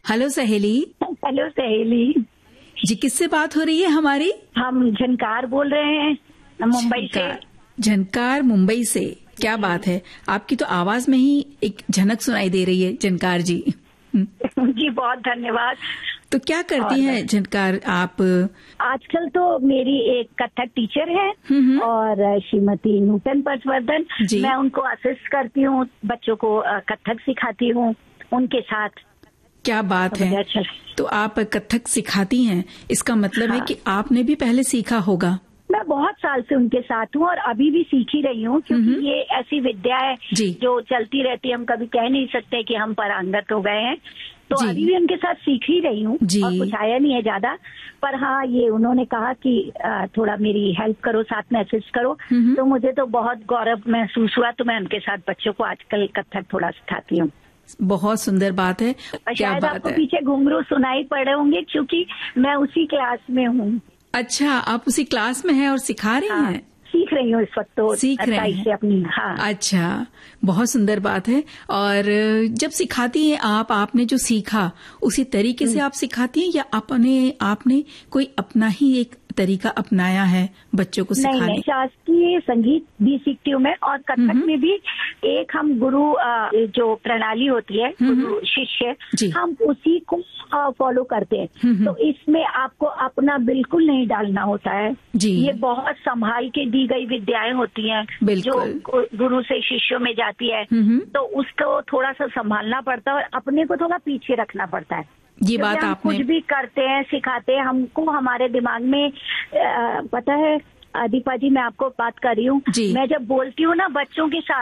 Hello सहेली। Hello सहेली जी, किससे बात हो रही है हमारी? हम झनकार बोल रहे हैं मुंबई से। झनकार मुंबई से, क्या बात है। आपकी तो आवाज में ही एक झनक सुनाई दे रही है झनकार जी। जी बहुत धन्यवाद। तो क्या करती हैं झनकार आप? आजकल तो मेरी एक कथक टीचर है और श्रीमती नूतन पटवर्धन, मैं उनको असिस्ट करती हूँ, बच्चों को कथक सिखाती हूँ उनके साथ। क्या बात है। तो आप कथक सिखाती हैं, इसका मतलब है कि आपने भी पहले सीखा होगा। मैं बहुत साल से उनके साथ हूँ और अभी भी सीख ही रही हूँ, क्योंकि ये ऐसी विद्या है जो चलती रहती है। हम कभी कह नहीं सकते कि हम पारंगत हो गए हैं, तो अभी भी उनके साथ सीख ही रही हूँ और कुछ आया नहीं है ज्यादा। पर हाँ, ये उन्होंने कहा कि थोड़ा मेरी हेल्प करो, साथ में असिस्ट करो, तो मुझे तो बहुत गौरव महसूस हुआ। तो मैं उनके साथ बच्चों को आजकल कथक थोड़ा सिखाती हूँ। बहुत सुंदर बात है। क्या शायद बात आपको है। पीछे घुंघरू सुनाई पड़े होंगे, क्योंकि मैं उसी क्लास में हूँ। अच्छा, आप उसी क्लास में हैं और सिखा रही हैं? सीख रही हूँ इस वक्त, तो सीख रही हैं अपनी। हाँ। अच्छा, बहुत सुंदर बात है। और जब सिखाती हैं आपने जो सीखा उसी तरीके से आप सिखाती हैं या आपने कोई अपना ही एक तरीका अपनाया है बच्चों को सिखाने? नहीं, शास्त्रीय संगीत भी सीखती हूँ मैं, और कथक में भी एक हम गुरु जो प्रणाली होती है, गुरु शिष्य, हम उसी को फॉलो करते हैं। तो इसमें आपको अपना बिल्कुल नहीं डालना होता है। ये बहुत संभाल के दी गई विद्याएं होती हैं जो गुरु से शिष्यों में जाती है, तो उसको थोड़ा सा संभालना पड़ता है और अपने को थोड़ा पीछे रखना पड़ता है। ये बात हम आपने कुछ भी करते हैं, सिखाते हैं, हमको हमारे दिमाग में पता है दीपा जी, मैं आपको बात कर रही हूँ, मैं जब बोलती हूँ ना बच्चों के साथ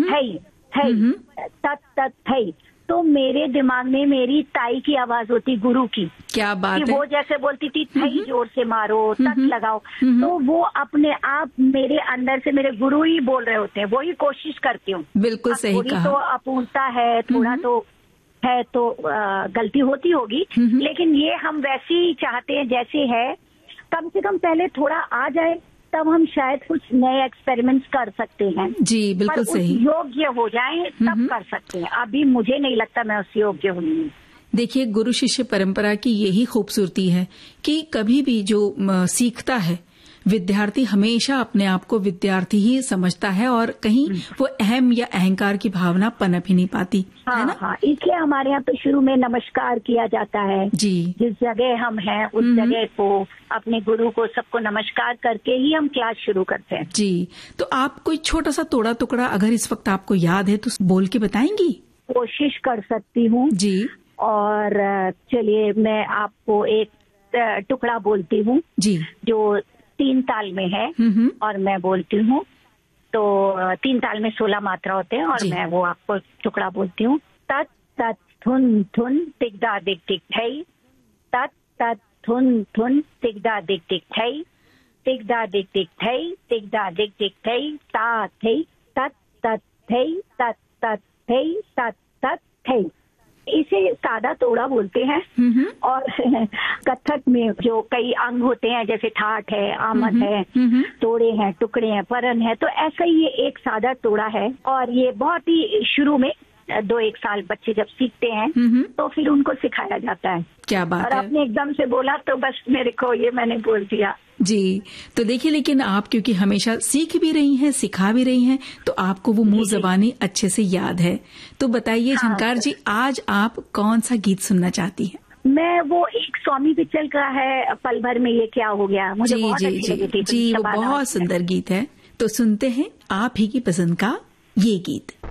है तत तत है, तो मेरे दिमाग में मेरी ताई की आवाज होती, गुरु की। क्या बात कि है। वो जैसे बोलती थी थई जोर से मारो, तत लगाओ, तो वो अपने आप मेरे अंदर से मेरे गुरु ही बोल रहे होते हैं। वही कोशिश करती हूँ। बिल्कुल सही कहा। थोड़ी तो अपूर्णता है, थोड़ा तो है, तो गलती होती होगी, लेकिन ये हम वैसे ही चाहते हैं जैसे है। कम से कम पहले थोड़ा आ जाए, तब हम शायद कुछ नए एक्सपेरिमेंट्स कर सकते हैं। जी बिल्कुल सही। योग्य हो जाए तब कर सकते हैं। अभी मुझे नहीं लगता मैं उस योग्य हूँ। देखिए, गुरु शिष्य परंपरा की यही खूबसूरती है कि कभी भी जो सीखता है विद्यार्थी हमेशा अपने आप को विद्यार्थी ही समझता है और कहीं वो अहम या अहंकार की भावना पनप ही नहीं पाती। हाँ, है ना? हाँ, इसलिए हमारे यहाँ तो शुरू में नमस्कार किया जाता है। जी। जिस जगह हम हैं उस जगह को, अपने गुरु को, सबको नमस्कार करके ही हम क्लास शुरू करते हैं। जी। तो आप कोई छोटा सा तोड़ा टुकड़ा अगर इस वक्त आपको याद है तो बोल के बताएंगी? कोशिश कर सकती हूँ जी। और चलिए मैं आपको एक टुकड़ा बोलती हूँ जी, जो 3 ताल में है और मैं बोलती हूँ। तो 3 ताल में 16 मात्रा होते हैं और मैं वो आपको टुकड़ा बोलती हूँ। तत तत थुन थुन तिगदा दिग दिग थई, तत तत थुन थुन तिगदा दिग दिग थई, तिगदा दिग दिग थई, तिगदा दिग दिग थई, ता थई, तत तत थई, तत तत थई, तत तत थई। इसे सादा तोड़ा बोलते हैं। और कथक में जो कई अंग होते हैं, जैसे ठाठ है, आमद है, तोड़े हैं, टुकड़े हैं, परन है, तो ऐसा ही ये एक सादा तोड़ा है। और ये बहुत ही शुरू में 2-1 साल बच्चे जब सीखते हैं तो फिर उनको सिखाया जाता है। क्या बात है। और आपने एकदम से बोला तो बस मेरे को ये मैंने बोल दिया जी। तो देखिए, लेकिन आप क्योंकि हमेशा सीख भी रही हैं, सिखा भी रही हैं, तो आपको वो मुंह जबानी अच्छे से याद है। तो बताइए झनकार जी, आज आप कौन सा गीत सुनना चाहती हैं? मैं वो एक स्वामी पिक्चर का है, पल भर में ये क्या हो गया, मुझे बहुत अच्छी लगी थी। जी, वो बहुत सुंदर गीत है। तो सुनते हैं आप ही की पसंद का ये गीत।